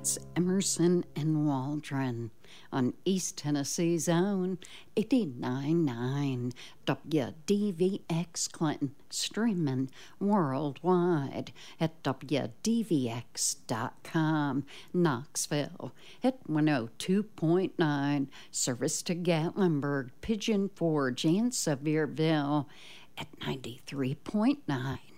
That's Emerson and Waldron on East Tennessee's own 89.9 WDVX Clinton, streaming worldwide at WDVX.com. Knoxville at 102.9, service to Gatlinburg, Pigeon Forge, and Sevierville at 93.9.